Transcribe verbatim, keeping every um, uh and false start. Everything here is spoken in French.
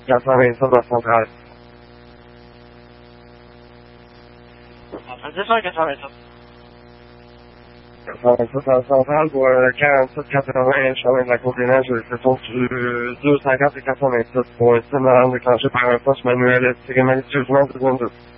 quatre cent vingt-sept à Centrale. Entre dix et quatre cent vingt-sept. quatre cent vingt-sept à Centrale pour euh, quarante-sept quatre-vingts, chemin de la Côte-des-Neiges, c'est sur du deux cent cinquante et quatre cent vingt-sept pour un système d'alarme déclenché par un poste manuel tiré malicieusement de Windows.